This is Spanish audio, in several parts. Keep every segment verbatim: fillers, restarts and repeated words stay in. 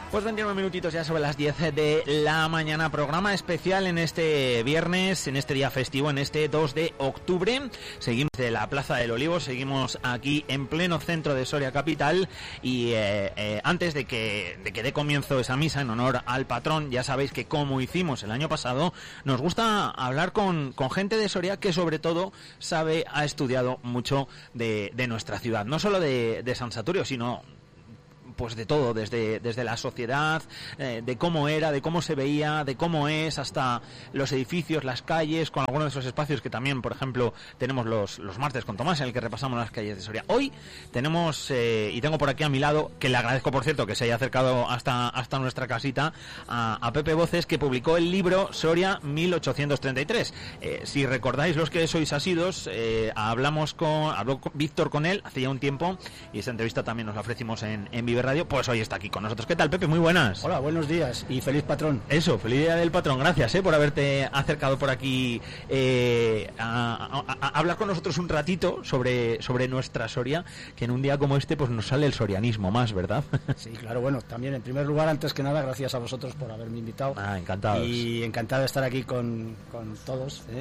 Pues veintinueve minutitos ya sobre las diez de la mañana, programa especial en este viernes, en este día festivo, en este dos de octubre. Seguimos de la Plaza del Olivo, seguimos aquí en pleno centro de Soria Capital y eh, eh, antes de que, de que dé comienzo esa misa en honor al patrón, ya sabéis que como hicimos el año pasado, nos gusta hablar con, con gente de Soria que sobre todo sabe, ha estudiado mucho de, de nuestra ciudad, no solo de, de San Saturio, sino pues de todo, desde, desde la sociedad, eh, de cómo era, de cómo se veía, de cómo es, hasta los edificios, las calles, con algunos de esos espacios que también, por ejemplo, tenemos los, los martes con Tomás, en el que repasamos las calles de Soria. Hoy tenemos, eh, y tengo por aquí a mi lado, que le agradezco, por cierto, que se haya acercado hasta, hasta nuestra casita, a, a Pepe Voces, que publicó el libro Soria mil ochocientos treinta y tres. Eh, si recordáis los que sois asidos, eh, hablamos con, habló con Víctor con él hace ya un tiempo, y esta entrevista también nos la ofrecimos en, en Vive Radio, pues hoy está aquí con nosotros. ¿Qué tal, Pepe? Muy buenas. Hola, buenos días y feliz patrón. Eso, feliz día del patrón. Gracias eh, por haberte acercado por aquí eh, a, a, a hablar con nosotros un ratito sobre, sobre nuestra Soria, que en un día como este pues nos sale el sorianismo más, ¿verdad? Sí, claro, bueno, también en primer lugar, antes que nada, gracias a vosotros por haberme invitado. Ah, encantado. Y encantado de estar aquí con, con todos, ¿eh?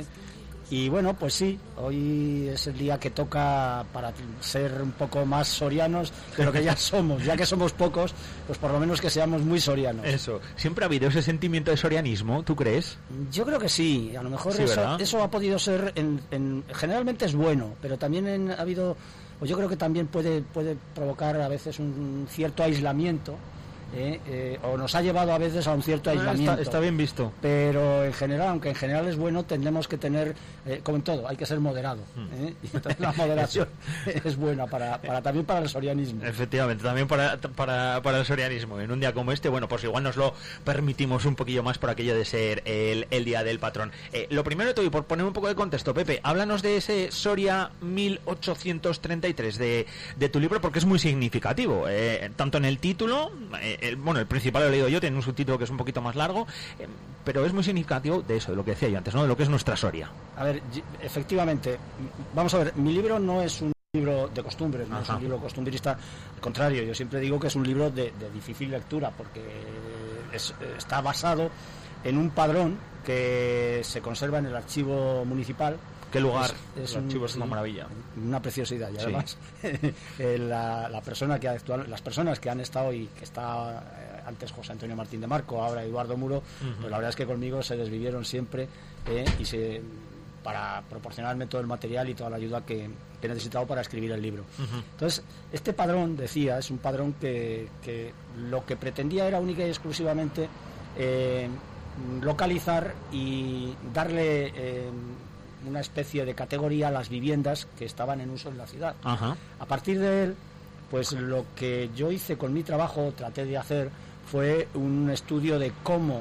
Y bueno, pues sí, hoy es el día que toca para ser un poco más sorianos de lo que ya somos. Ya que somos pocos, pues por lo menos que seamos muy sorianos. Eso, ¿siempre ha habido ese sentimiento de sorianismo, tú crees? Yo creo que sí, a lo mejor sí, eso, eso ha podido ser, en, en, generalmente es bueno, pero también en, ha habido, pues yo creo que también puede, puede provocar a veces un cierto aislamiento. Eh, eh, o nos ha llevado a veces a un cierto aislamiento. Está, está bien visto. Pero en general, aunque en general es bueno, tendremos que tener, eh, como en todo, hay que ser moderado. ¿eh? Y entonces la moderación es buena para, para también para el sorianismo. Efectivamente, también para, para, para el sorianismo. En un día como este, bueno, pues igual nos lo permitimos un poquillo más por aquello de ser el, el día del patrón. Eh, lo primero de todo, y por poner un poco de contexto, Pepe, háblanos de ese Soria mil ochocientos treinta y tres de, de tu libro, porque es muy significativo, eh, tanto en el título, eh, El, bueno, el principal lo he leído yo, tiene un subtítulo que es un poquito más largo, eh, pero es muy significativo de eso, de lo que decía yo antes, ¿no? De lo que es nuestra Soria. A ver, efectivamente, vamos a ver, mi libro no es un libro de costumbres, no Ajá. es un libro costumbrista, al contrario, yo siempre digo que es un libro de, de difícil lectura, porque es, está basado en un padrón que se conserva en el archivo municipal. ¿Qué lugar? Es, es el un, archivo es una maravilla. Una preciosidad, y además sí. la, la persona que actual, las personas que han estado y que está eh, antes José Antonio Martín de Marco, ahora Eduardo Muro, uh-huh. pues la verdad es que conmigo se desvivieron siempre eh, y se para proporcionarme todo el material y toda la ayuda que, que he necesitado para escribir el libro. Uh-huh. Entonces, este padrón, decía, es un padrón que, que lo que pretendía era única y exclusivamente eh, localizar y darle eh, una especie de categoría a las viviendas que estaban en uso en la ciudad. Ajá. A partir de él, pues lo que yo hice con mi trabajo, traté de hacer, fue un estudio de cómo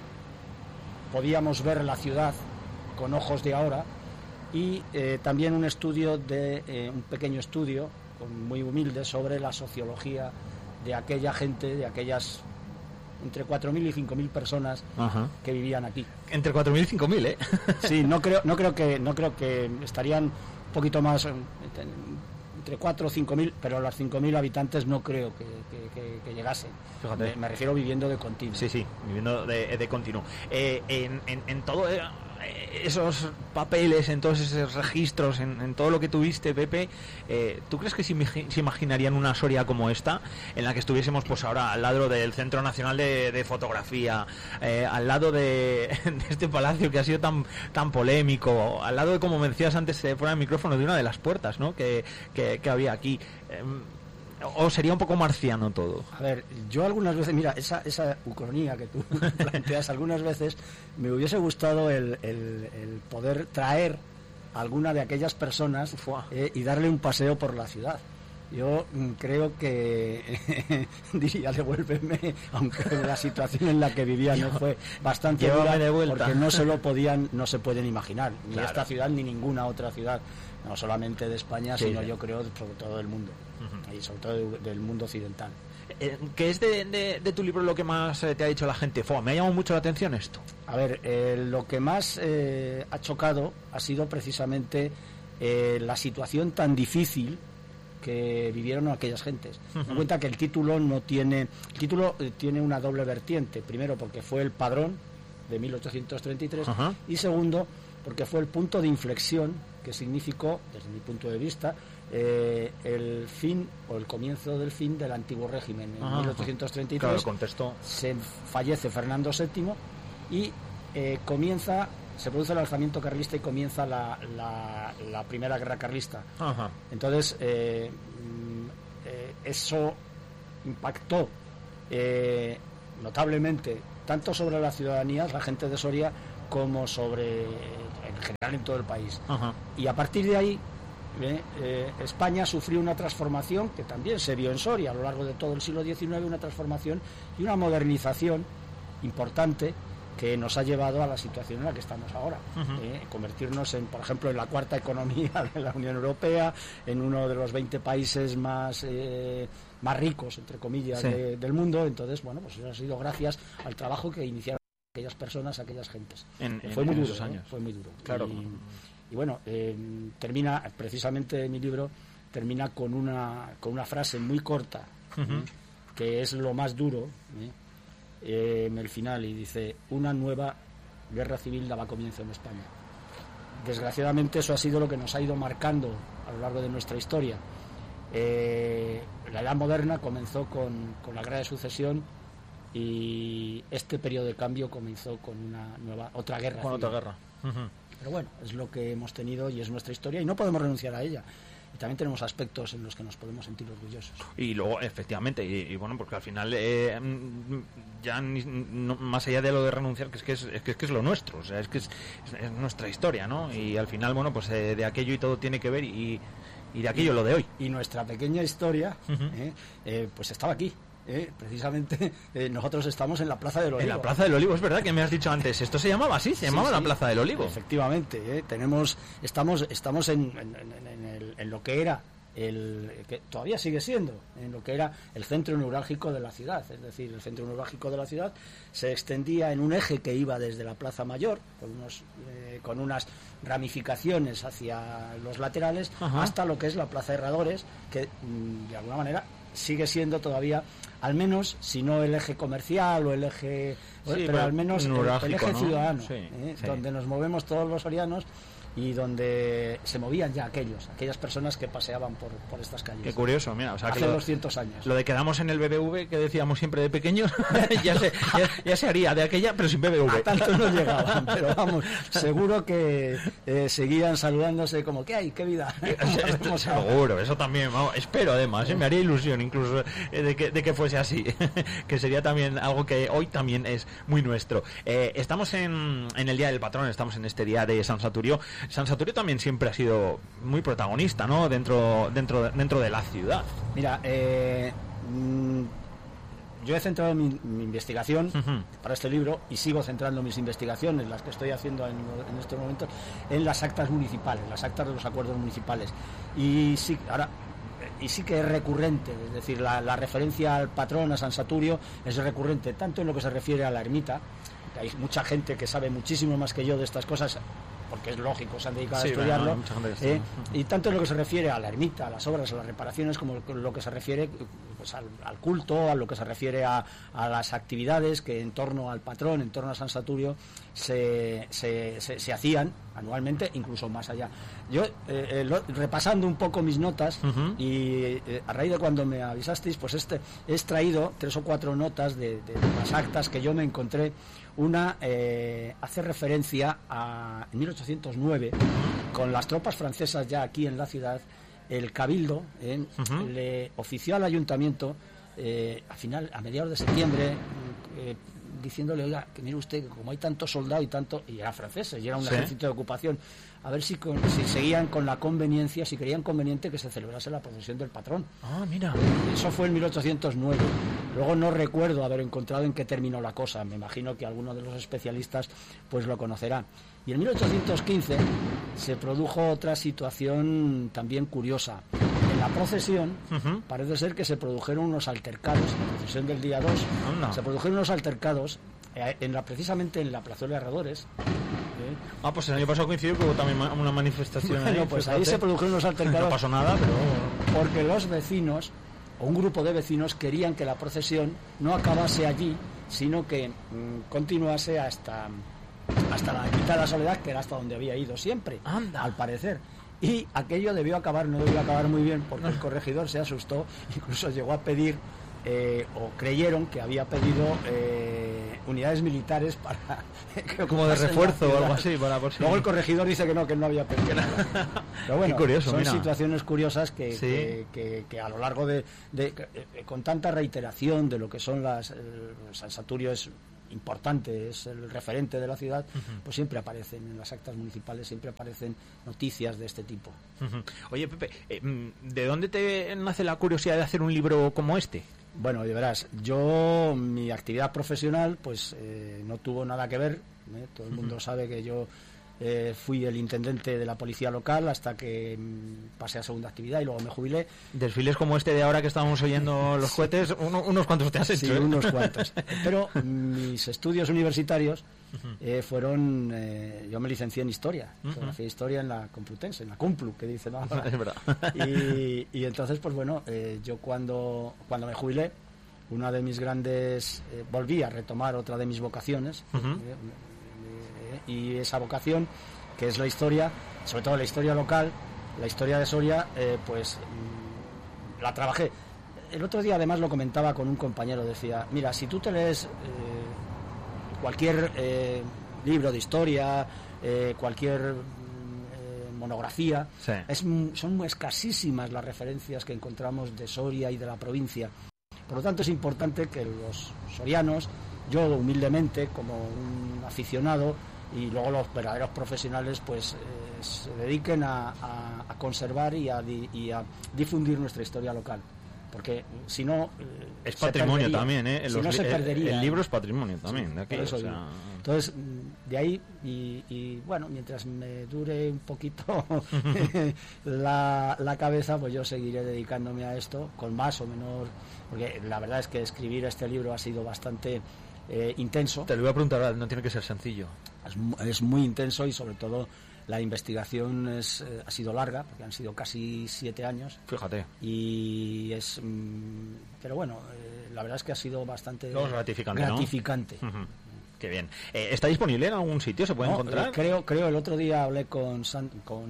podíamos ver la ciudad con ojos de ahora y eh, también un estudio de eh, un pequeño estudio muy humilde sobre la sociología de aquella gente, de aquellas entre cuatro mil y cinco mil personas Ajá. que vivían aquí. Entre cuatro mil y cinco mil, ¿eh? Sí, no creo, no creo que, no creo que estarían un poquito más entre cuatro o cinco mil, pero las cinco mil habitantes no creo que, que, que, que llegasen. Fíjate. Me, me refiero viviendo de continuo. Sí, sí, viviendo de, de continuo. Eh, en, en, en todo eh, esos papeles, en todos esos registros, en, en todo lo que tuviste, Pepe, eh, ¿tú crees que se, se imaginarían una Soria como esta, en la que estuviésemos pues ahora al lado del Centro Nacional de, de Fotografía, eh, al lado de, de este palacio que ha sido tan tan polémico, al lado de, como me decías antes eh, fuera del micrófono, de una de las puertas, ¿no?, que, que, que había aquí? Eh, ¿O sería un poco marciano todo? A ver, yo algunas veces, mira, esa, esa ucronía que tú planteas, algunas veces me hubiese gustado el, el, el poder traer a alguna de aquellas personas eh, y darle un paseo por la ciudad. Yo mm, creo que diría devuélveme, aunque la situación en la que vivía no fue bastante dura, porque no se lo podían, no se pueden imaginar, ni claro. esta ciudad ni ninguna otra ciudad, no solamente de España, sí, sino sí. yo creo sobre todo del mundo, uh-huh. y sobre todo de, del mundo occidental. ¿Qué es de, de, de tu libro lo que más te ha dicho la gente? Fua, me ha llamado mucho la atención esto. A ver, eh, lo que más eh, ha chocado ha sido precisamente eh, la situación tan difícil que vivieron aquellas gentes. Uh-huh. Me cuenta que el título no tiene, el título eh, tiene una doble vertiente, primero porque fue el padrón de mil ochocientos treinta y tres, uh-huh. y segundo porque fue el punto de inflexión que significó, desde mi punto de vista, eh, el fin o el comienzo del fin del antiguo régimen. En uh-huh. mil ochocientos treinta y tres claro, contestó. Se fallece Fernando séptimo y eh, comienza, se produce el alzamiento carlista y comienza la, la, la primera guerra carlista. Uh-huh. Entonces, eh, eh, eso impactó eh, notablemente tanto sobre la ciudadanía, la gente de Soria, como sobre, en general, en todo el país. Uh-huh. Y a partir de ahí, eh, eh, España sufrió una transformación que también se vio en Soria a lo largo de todo el siglo diecinueve, una transformación y una modernización importante que nos ha llevado a la situación en la que estamos ahora. Uh-huh. eh, convertirnos en, por ejemplo, en la cuarta economía de la Unión Europea, en uno de los veinte países más eh, más ricos, entre comillas, sí. de, del mundo. Entonces, bueno, pues eso ha sido gracias al trabajo que iniciaron aquellas personas, aquellas gentes. En, fue, en, muy en duro, esos años. ¿eh? Fue muy duro. Claro. Y, y bueno, eh, termina, precisamente mi libro termina con una con una frase muy corta, uh-huh. ¿eh? que es lo más duro, ¿eh? Eh, en el final, y dice: una nueva guerra civil daba comienzo en España. Desgraciadamente eso ha sido lo que nos ha ido marcando a lo largo de nuestra historia. Eh, la edad moderna comenzó con, con la guerra de sucesión, y este periodo de cambio comenzó con una nueva otra guerra con civil. otra guerra. Uh-huh. Pero bueno, es lo que hemos tenido y es nuestra historia y no podemos renunciar a ella. Y también tenemos aspectos en los que nos podemos sentir orgullosos. Y luego, efectivamente, y, y bueno, porque al final, eh, ya ni, no, más allá de lo de renunciar, que es que es, es, que, es, que es lo nuestro, o sea, es que es, es, es nuestra historia, ¿no? Y al final, bueno, pues eh, de aquello y todo tiene que ver, y, y de aquello y, lo de hoy. Y nuestra pequeña historia, uh-huh. eh, eh, pues estaba aquí. Eh, precisamente eh, nosotros estamos en la Plaza del Olivo. En la Plaza del Olivo, es verdad que me has dicho antes. Esto se llamaba así, se llamaba sí, la sí. Plaza del Olivo. Efectivamente, eh, tenemos, estamos, estamos en, en, en, en, el, en lo que era el, que todavía sigue siendo, en lo que era el centro neurálgico de la ciudad. Es decir, el centro neurálgico de la ciudad se extendía en un eje que iba desde la Plaza Mayor, con unos, eh, con unas ramificaciones hacia los laterales, ajá. hasta lo que es la Plaza de Herradores, que de alguna manera sigue siendo todavía, al menos, si no el eje comercial o el eje, sí, pero, pero al menos el, el eje ¿no? ciudadano, sí, ¿eh? sí. donde nos movemos todos los sorianos y donde se movían ya aquellos, aquellas personas que paseaban por, por estas calles. Qué curioso, mira, o sea, hace que lo, doscientos años. Lo de quedamos en el B B V, que decíamos siempre de pequeños, ya, se, ya, ya se haría de aquella, pero sin B B V. A tanto no llegaban, pero vamos, seguro que eh, seguían saludándose como, ¿qué hay? ¿Qué vida? Esto, seguro, eso también, vamos, espero además, ¿eh? me haría ilusión incluso eh, de, que, de que fuese así, que sería también algo que hoy también es muy nuestro. Eh, estamos en, en el Día del Patrón, estamos en este día de San Saturio. San Saturio también siempre ha sido muy protagonista, ¿no? Dentro, dentro, dentro de la ciudad. Mira, eh, mmm, yo he centrado mi, mi investigación uh-huh. para este libro y sigo centrando mis investigaciones, las que estoy haciendo en, en estos momentos, en las actas municipales, las actas de los acuerdos municipales. Y sí, ahora, y sí que es recurrente, es decir, la, la referencia al patrón, a San Saturio, es recurrente, tanto en lo que se refiere a la ermita, que hay mucha gente que sabe muchísimo más que yo de estas cosas, porque es lógico, se han dedicado sí, a estudiarlo, bueno, eh, y tanto en lo que se refiere a la ermita, a las obras, a las reparaciones, como lo que se refiere pues, al, al culto, a lo que se refiere a, a las actividades que en torno al patrón, en torno a San Saturio, se, se, se, se hacían anualmente, incluso más allá. Yo, eh, eh, lo, repasando un poco mis notas, uh-huh. y eh, a raíz de cuando me avisasteis, pues este he extraído tres o cuatro notas de, de, de las actas que yo me encontré. Una eh, hace referencia a en mil ochocientos nueve, con las tropas francesas ya aquí en la ciudad, el Cabildo eh, uh-huh. le ofició al ayuntamiento eh, a final, a mediados de septiembre, eh, diciéndole, oiga, que mire usted, que como hay tantos soldados y tanto, y eran franceses, y era un ¿sí? ejército de ocupación, a ver si, con, si seguían con la conveniencia, si creían conveniente que se celebrase la procesión del patrón. Ah, mira. Eso fue en mil ochocientos nueve. Luego no recuerdo haber encontrado en qué terminó la cosa. Me imagino que alguno de los especialistas pues lo conocerá. Y en mil ochocientos quince se produjo otra situación también curiosa. En la procesión uh-huh. parece ser que se produjeron unos altercados. En la procesión del día dos oh, no. se produjeron unos altercados eh, en la, precisamente en la plazuela de Herradores. ¿eh? Ah, pues el año pasado coincidió que hubo también una manifestación. Bueno, ahí, pues ahí se produjeron unos altercados. No pasó nada, pero porque los vecinos, o un grupo de vecinos, querían que la procesión no acabase allí, sino que mmm, continuase hasta, hasta la ermita de la Soledad, que era hasta donde había ido siempre, Anda. al parecer. Y aquello debió acabar, no debió acabar muy bien, porque el corregidor se asustó, incluso llegó a pedir, eh, o creyeron que había pedido eh, unidades militares para... como de refuerzo o algo así. Para por si... Luego el corregidor dice que no, que él no había pedido nada. Pero bueno, qué curioso, son mira. situaciones curiosas que, Sí. que, que, que a lo largo de... de eh, con tanta reiteración de lo que son las... Eh, San Saturio es importante, es el referente de la ciudad, uh-huh. pues siempre aparecen en las actas municipales, siempre aparecen noticias de este tipo. Uh-huh. Oye, Pepe, eh, ¿de dónde te nace la curiosidad de hacer un libro como este? Bueno, de verás, yo, mi actividad profesional, pues eh, no tuvo nada que ver, ¿eh? Todo el mundo uh-huh. sabe que yo eh, fui el intendente de la policía local hasta que mm, pasé a segunda actividad y luego me jubilé. Desfiles como este de ahora que estábamos oyendo los cohetes, uno, unos cuantos te has hecho. Sí, ¿eh? unos cuantos. Pero mis estudios universitarios eh, fueron, eh, yo me licencié en Historia, uh-huh. Geografía e Historia en la Complutense, en la Complu, que dice, ¿no? Es verdad. Y, y entonces, pues bueno, eh, yo cuando, cuando me jubilé, una de mis grandes, eh, volví a retomar otra de mis vocaciones, uh-huh. eh, eh, y esa vocación, que es la historia, sobre todo la historia local, la historia de Soria, eh, pues mmm, la trabajé. El otro día además lo comentaba con un compañero, decía, mira, si tú te lees eh, cualquier eh, libro de historia, eh, cualquier eh, monografía, sí. es, son muy escasísimas las referencias que encontramos de Soria y de la provincia. Por lo tanto, es importante que los sorianos, yo humildemente, como un aficionado, y luego los verdaderos profesionales, pues eh, se dediquen a, a, a conservar y a, di, y a difundir nuestra historia local. Porque si no... Eh, es patrimonio también, ¿eh? Si Los, no se perdería. El, el libro es patrimonio también, sí, de aquí. Eso o sea... Entonces, de ahí, y, y bueno, mientras me dure un poquito la, la cabeza, pues yo seguiré dedicándome a esto, con más o menor... Porque la verdad es que escribir este libro ha sido bastante eh, intenso. Te lo iba a preguntar, no tiene que ser sencillo. Es, es muy intenso y sobre todo la investigación es, eh, ha sido larga, porque han sido casi siete años. Fíjate. Y es... Mmm, pero bueno, eh, la verdad es que ha sido bastante no, gratificante. gratificante. ¿No? Uh-huh. Qué bien. Eh, ¿Está disponible en algún sitio? ¿Se puede no, encontrar? Eh, creo, creo el otro día hablé con, San, con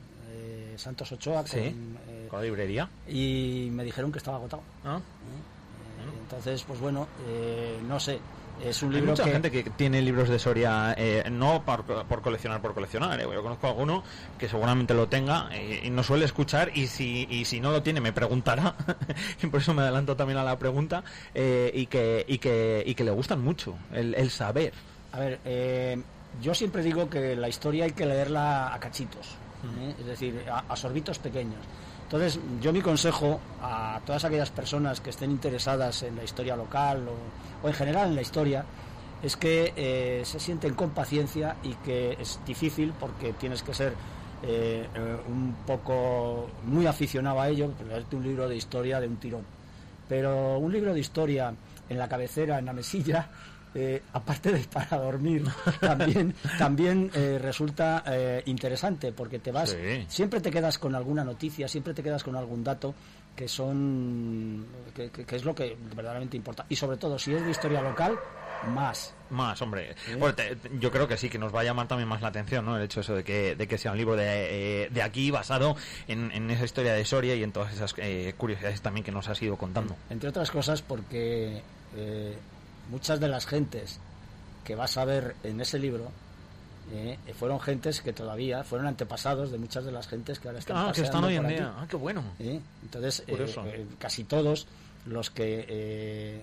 eh, Santos Ochoa, ¿Sí? con, eh, con la librería, y me dijeron que estaba agotado. ¿Ah? ¿Eh? Eh, entonces, pues bueno, eh, no sé. Es un Hay libro mucha que... gente que tiene libros de Soria, eh, no por, por coleccionar por coleccionar. Eh. Yo conozco a alguno que seguramente lo tenga eh, y no suele escuchar, y si y si no lo tiene me preguntará. Y por eso me adelanto también a la pregunta, eh, y que y que y que le gustan mucho el, el saber. A ver, eh, yo siempre digo que la historia hay que leerla a cachitos, ¿eh? Es decir, a, a sorbitos pequeños. Entonces, yo mi consejo a todas aquellas personas que estén interesadas en la historia local o, o en general en la historia, es que eh, se sienten con paciencia, y que es difícil porque tienes que ser eh, un poco muy aficionado a ello, leerte un libro de historia de un tirón. Pero un libro de historia en la cabecera, en la mesilla, Eh, aparte de para dormir, también también eh, resulta eh, interesante, porque te vas, sí. siempre te quedas con alguna noticia, siempre te quedas con algún dato que son que, que, que es lo que verdaderamente importa, y sobre todo si es de historia local, más más hombre. ¿Sí? Bueno, te, yo creo que sí, que nos va a llamar también más la atención, ¿no? El hecho eso de que de que sea un libro de, eh, de aquí, basado en, en esa historia de Soria y en todas esas eh, curiosidades también que nos has ido contando, entre otras cosas porque eh, muchas de las gentes que vas a ver en ese libro eh, fueron gentes que todavía fueron antepasados de muchas de las gentes que ahora están ah, que están hoy en día. Aquí. Ah, qué bueno. ¿Eh? Entonces, eh, eh, casi todos los que eh, eh,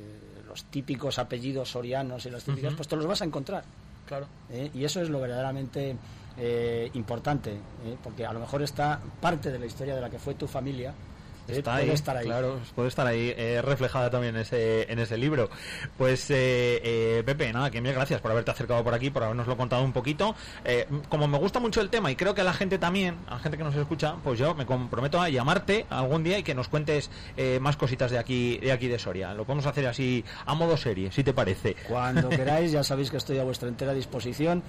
los típicos apellidos sorianos y las típicas, uh-huh. pues te los vas a encontrar. Claro. ¿Eh? Y eso es lo verdaderamente eh, importante, ¿eh? Porque a lo mejor está parte de la historia de la que fue tu familia. Está puede ahí, estar ahí, claro, puede estar ahí eh, reflejada también en ese, en ese libro. Pues eh, eh, Pepe, nada, que mil gracias por haberte acercado por aquí, por habernoslo contado un poquito. Eh, como me gusta mucho el tema, y creo que a la gente también, a la gente que nos escucha, pues yo me comprometo a llamarte algún día y que nos cuentes eh, más cositas de aquí, de aquí de Soria. Lo podemos hacer así a modo serie, si te parece. Cuando queráis, ya sabéis que estoy a vuestra entera disposición.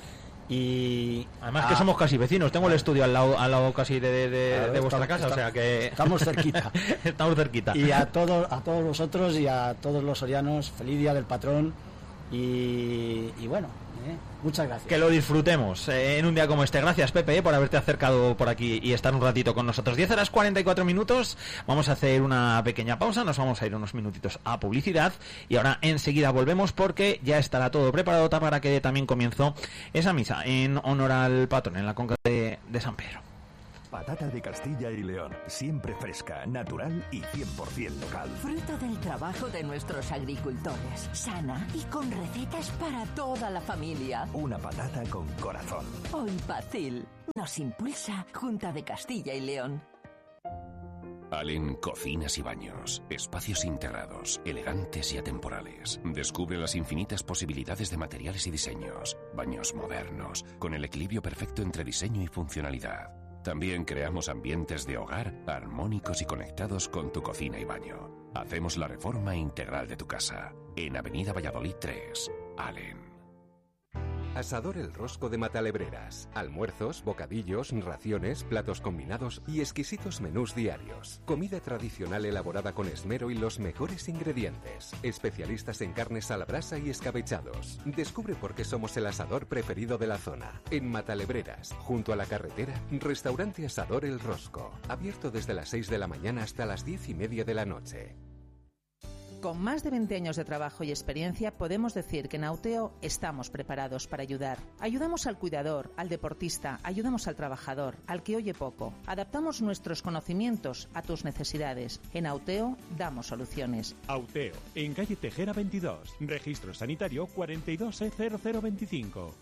Y además a, que somos casi vecinos, tengo el estudio al lado, al lado casi de, de, de, claro, de vuestra estamos, casa, o sea que estamos cerquita. Estamos cerquita. Y a todos, a todos vosotros y a todos los sorianos, feliz día del patrón y, y bueno, ¿eh? Muchas gracias. Que lo disfrutemos eh, en un día como este. Gracias, Pepe, eh, por haberte acercado por aquí y estar un ratito con nosotros. diez horas cuarenta y cuatro minutos. Vamos a hacer una pequeña pausa. Nos vamos a ir unos minutitos a publicidad. Y ahora enseguida volvemos porque ya estará todo preparado para que dé también comienzo esa misa en honor al patrón en la conca de, de San Pedro. Patata de Castilla y León, siempre fresca, natural y cien por ciento local. Fruto del trabajo de nuestros agricultores, sana y con recetas para toda la familia. Una patata con corazón. Hoy Pacil nos impulsa Junta de Castilla y León. Allen Cocinas y Baños. Espacios integrados, elegantes y atemporales. Descubre las infinitas posibilidades de materiales y diseños. Baños modernos, con el equilibrio perfecto entre diseño y funcionalidad. También creamos ambientes de hogar armónicos y conectados con tu cocina y baño. Hacemos la reforma integral de tu casa. En Avenida Valladolid tres, Allen. Asador El Rosco de Matalebreras. Almuerzos, bocadillos, raciones, platos combinados y exquisitos menús diarios. Comida tradicional elaborada con esmero y los mejores ingredientes. Especialistas en carnes a la brasa y escabechados. Descubre por qué somos el asador preferido de la zona. En Matalebreras, junto a la carretera, restaurante Asador El Rosco. Abierto desde las seis de la mañana hasta las diez y media de la noche. Con más de veinte años de trabajo y experiencia, podemos decir que en Auteo estamos preparados para ayudar. Ayudamos al cuidador, al deportista, ayudamos al trabajador, al que oye poco. Adaptamos nuestros conocimientos a tus necesidades. En Auteo damos soluciones. Auteo, en calle Tejera veintidós, registro sanitario cuarenta y dos E cero cero veinticinco.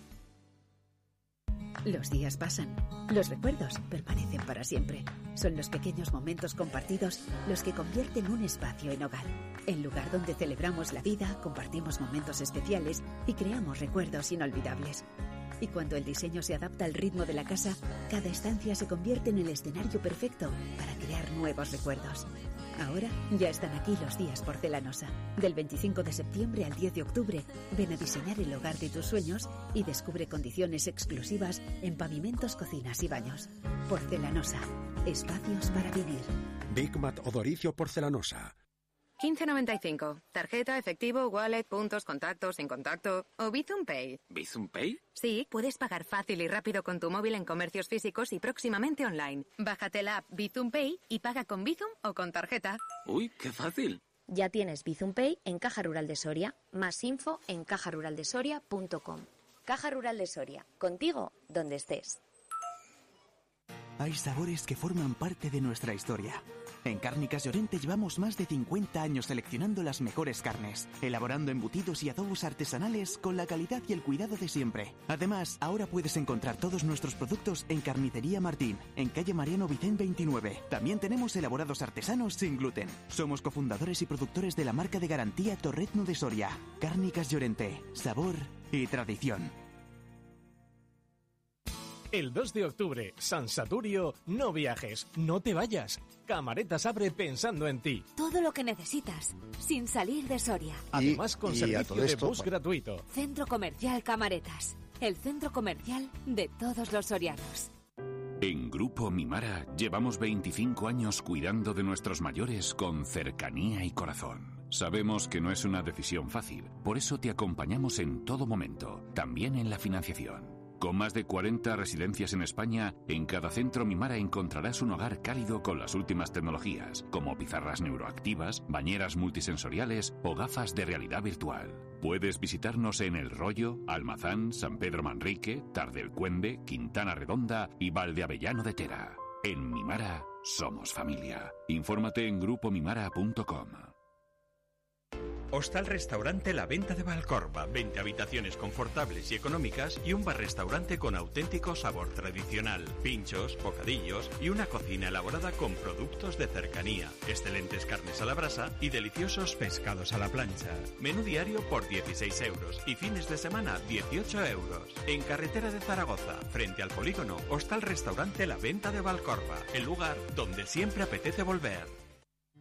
Los días pasan, los recuerdos permanecen para siempre. Son los pequeños momentos compartidos los que convierten un espacio en hogar. El lugar donde celebramos la vida, compartimos momentos especiales y creamos recuerdos inolvidables. Y cuando el diseño se adapta al ritmo de la casa, cada estancia se convierte en el escenario perfecto para crear nuevos recuerdos. Ahora ya están aquí los días Porcelanosa. Del veinticinco de septiembre al diez de octubre, ven a diseñar el hogar de tus sueños y descubre condiciones exclusivas en pavimentos, cocinas y baños. Porcelanosa, espacios para vivir. Bigmat Odoricio Porcelanosa. quince noventa y cinco. Tarjeta, efectivo, wallet, puntos, contactos, sin contacto o Bizum Pay. ¿Bizum Pay? Sí, puedes pagar fácil y rápido con tu móvil en comercios físicos y próximamente online. Bájate la app Bizum Pay y paga con Bizum o con tarjeta. Uy, qué fácil. Ya tienes Bizum Pay en Caja Rural de Soria. Más info en caja rural de soria punto com. Caja Rural de Soria. Contigo donde estés. Hay sabores que forman parte de nuestra historia. En Cárnicas Llorente llevamos más de cincuenta años seleccionando las mejores carnes, elaborando embutidos y adobos artesanales con la calidad y el cuidado de siempre. Además, ahora puedes encontrar todos nuestros productos en Carnicería Martín, en calle Mariano Vicén veintinueve. También tenemos elaborados artesanos sin gluten. Somos cofundadores y productores de la marca de garantía Torrezno de Soria. Cárnicas Llorente, sabor y tradición. El dos de octubre, San Saturio, no viajes, no te vayas. Camaretas abre pensando en ti. Todo lo que necesitas, sin salir de Soria. Además, con y servicio de esto, bus gratuito. Centro Comercial Camaretas, el centro comercial de todos los sorianos. En Grupo Mimara llevamos veinticinco años cuidando de nuestros mayores con cercanía y corazón. Sabemos que no es una decisión fácil, por eso te acompañamos en todo momento, también en la financiación. Con más de cuarenta residencias en España, en cada centro Mimara encontrarás un hogar cálido con las últimas tecnologías, como pizarras neuroactivas, bañeras multisensoriales o gafas de realidad virtual. Puedes visitarnos en El Rollo, Almazán, San Pedro Manrique, Tardelcuende, Quintana Redonda y Valdeavellano de Tera. En Mimara, somos familia. Infórmate en grupo mimara punto com. Hostal Restaurante La Venta de Valcorba, veinte habitaciones confortables y económicas y un bar-restaurante con auténtico sabor tradicional, pinchos, bocadillos y una cocina elaborada con productos de cercanía, excelentes carnes a la brasa y deliciosos pescados a la plancha. Menú diario por dieciséis euros y fines de semana dieciocho euros. En carretera de Zaragoza, frente al polígono, Hostal Restaurante La Venta de Valcorba, el lugar donde siempre apetece volver.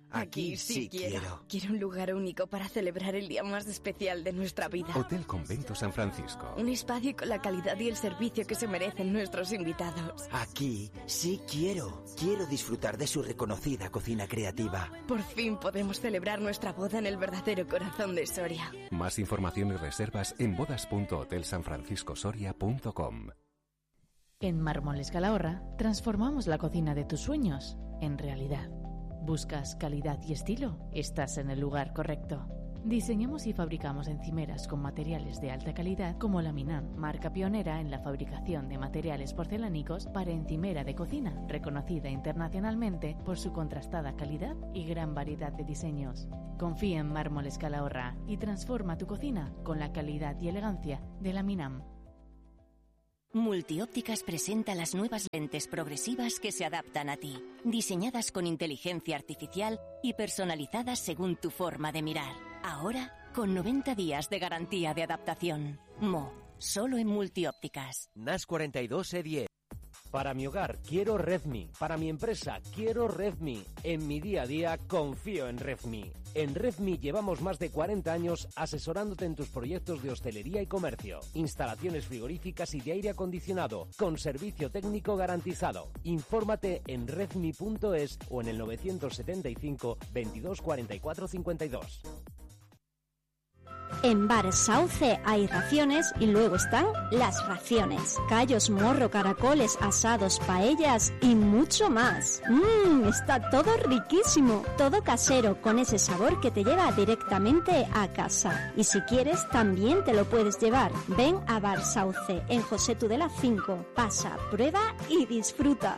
Aquí sí quiero. Quiero un lugar único para celebrar el día más especial de nuestra vida. Hotel Convento San Francisco. Un espacio con la calidad y el servicio que se merecen nuestros invitados. Aquí sí quiero. Quiero disfrutar de su reconocida cocina creativa. Por fin podemos celebrar nuestra boda en el verdadero corazón de Soria. Más información y reservas en bodas punto hotel san francisco soria punto com. En Mármoles Calahorra transformamos la cocina de tus sueños en realidad. ¿Buscas calidad y estilo? Estás en el lugar correcto. Diseñamos y fabricamos encimeras con materiales de alta calidad como la Minam, marca pionera en la fabricación de materiales porcelánicos para encimera de cocina, reconocida internacionalmente por su contrastada calidad y gran variedad de diseños. Confía en Mármoles Calahorra y transforma tu cocina con la calidad y elegancia de la Minam. Multiópticas presenta las nuevas lentes progresivas que se adaptan a ti, diseñadas con inteligencia artificial y personalizadas según tu forma de mirar. Ahora, con noventa días de garantía de adaptación. Mo, solo en Multiópticas. N A S cuarenta y dos E diez. Para mi hogar quiero Redmi, para mi empresa quiero Redmi, en mi día a día confío en Redmi. En Redmi llevamos más de cuarenta años asesorándote en tus proyectos de hostelería y comercio, instalaciones frigoríficas y de aire acondicionado, con servicio técnico garantizado. Infórmate en redmi punto es o en el novecientos setenta y cinco, veintidós cuarenta y cuatro cincuenta y dos. En Bar Sauce hay raciones y luego están las raciones. Callos, morro, caracoles, asados, paellas y mucho más. Mmm, está todo riquísimo. Todo casero, con ese sabor que te lleva directamente a casa. Y si quieres, también te lo puedes llevar. Ven a Bar Sauce, en José Tudela cinco. Pasa, prueba y disfruta.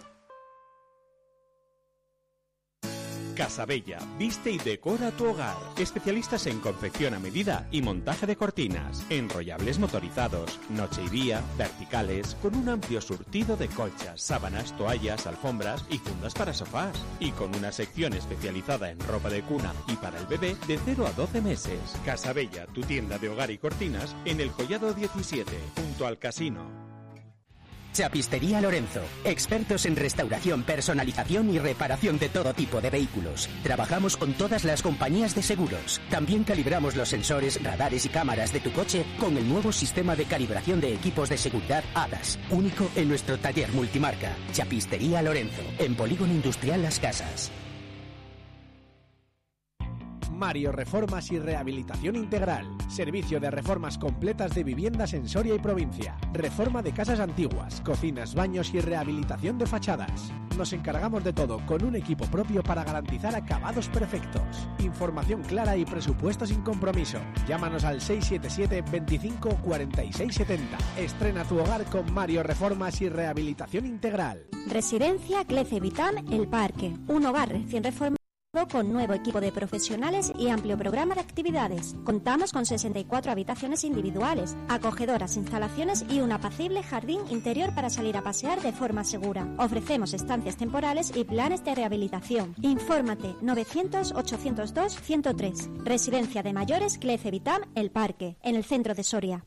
Casabella, viste y decora tu hogar. Especialistas en confección a medida y montaje de cortinas, enrollables motorizados, noche y día, verticales, con un amplio surtido de colchas, sábanas, toallas, alfombras y fundas para sofás. Y con una sección especializada en ropa de cuna y para el bebé de cero a doce meses. Casabella, tu tienda de hogar y cortinas en el Collado diecisiete, junto al casino. Chapistería Lorenzo, expertos en restauración, personalización y reparación de todo tipo de vehículos. Trabajamos con todas las compañías de seguros. También calibramos los sensores, radares y cámaras de tu coche con el nuevo sistema de calibración de equipos de seguridad A D A S, único en nuestro taller multimarca. Chapistería Lorenzo, en Polígono Industrial Las Casas. Mario Reformas y Rehabilitación Integral. Servicio de reformas completas de viviendas en Soria y provincia. Reforma de casas antiguas, cocinas, baños y rehabilitación de fachadas. Nos encargamos de todo con un equipo propio para garantizar acabados perfectos. Información clara y presupuesto sin compromiso. Llámanos al seis siete siete, veinticinco, cuarenta y seis setenta. Estrena tu hogar con Mario Reformas y Rehabilitación Integral. Residencia Clece Vitam El Parque. Un hogar recién reformado con nuevo equipo de profesionales y amplio programa de actividades. Contamos con sesenta y cuatro habitaciones individuales, acogedoras instalaciones y un apacible jardín interior para salir a pasear de forma segura. Ofrecemos estancias temporales y planes de rehabilitación. Infórmate novecientos, ochocientos dos, ciento tres. Residencia de mayores Clece Vitam El Parque, en el centro de Soria.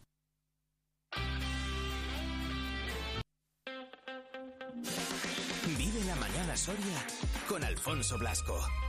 Vive la mañana Soria con Alfonso Blasco.